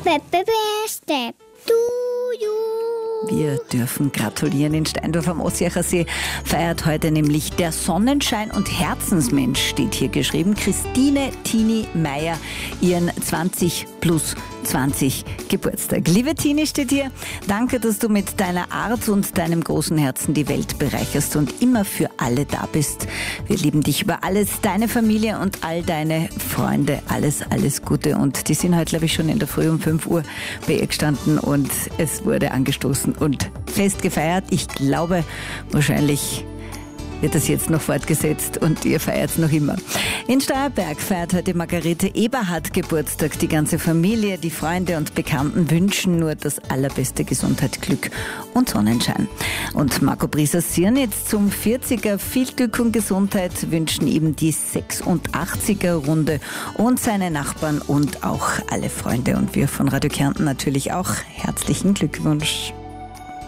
Happy birthday to you. Wir dürfen gratulieren. In Steindorf am Ossiacher See feiert heute nämlich der Sonnenschein und Herzensmensch, steht hier geschrieben, Christine Tini Meier, ihren 20+20 Geburtstag. Liebe Tini, steht hier, danke, dass du mit deiner Art und deinem großen Herzen die Welt bereicherst und immer für alle da bist. Wir lieben dich über alles, deine Familie und all deine Freunde. Alles, alles Gute. Und die sind heute, glaube ich, schon in der Früh um 5 Uhr bei ihr gestanden und es wurde angestoßen und fest gefeiert. Ich glaube, wahrscheinlich wird das jetzt noch fortgesetzt und ihr feiert es noch immer. In Steierberg feiert heute Margarete Eberhardt Geburtstag. Die ganze Familie, die Freunde und Bekannten wünschen nur das allerbeste, Gesundheit, Glück und Sonnenschein. Und Marco Brieser-Sirnitz zum 40er viel Glück und Gesundheit wünschen ihm die 86er-Runde und seine Nachbarn und auch alle Freunde. Und wir von Radio Kärnten natürlich auch herzlichen Glückwunsch.